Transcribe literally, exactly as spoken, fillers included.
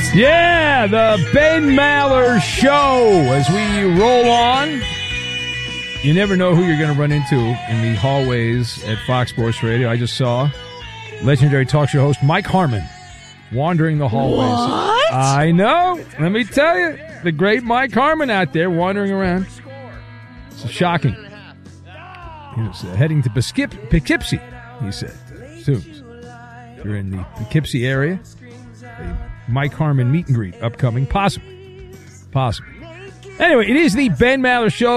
Yeah, the Ben Maller Show. As we roll on, you never know who you're going to run into in the hallways at Fox Sports Radio. I just saw legendary talk show host Mike Harmon wandering the hallways. What? I know. Let me tell you, the great Mike Harmon out there wandering around. It's shocking. He was uh, heading to Poughkeep- Poughkeepsie, he said, soon. If you're in the Poughkeepsie area, a Mike Harmon meet and greet upcoming, possibly. Possibly. Anyway, it is the Ben Maller Show.